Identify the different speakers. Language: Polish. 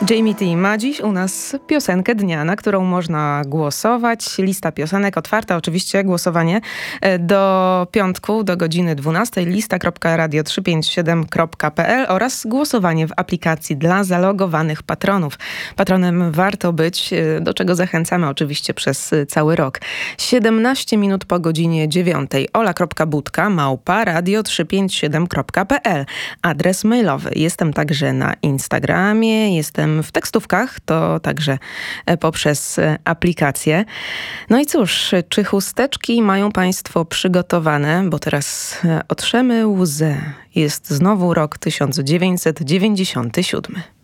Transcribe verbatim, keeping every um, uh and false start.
Speaker 1: Jamie T ma dziś u nas piosenkę dnia, na którą można głosować. Lista piosenek otwarta, oczywiście głosowanie do piątku, do godziny dwunastej. lista kropka radio trzysta pięćdziesiąt siedem kropka p l oraz głosowanie w aplikacji dla zalogowanych patronów. Patronem warto być, do czego zachęcamy oczywiście przez cały rok. siedemnaście minut po godzinie dziewiątej. ola.budka małpa radio trzysta pięćdziesiąt siedem kropka p l. Adres mailowy. Jestem także na Instagramie, jestem w tekstówkach, to także poprzez aplikację. No i cóż, czy chusteczki mają Państwo przygotowane? Bo teraz otrzemy łzę. Jest znowu rok tysiąc dziewięćset dziewięćdziesiąty siódmy.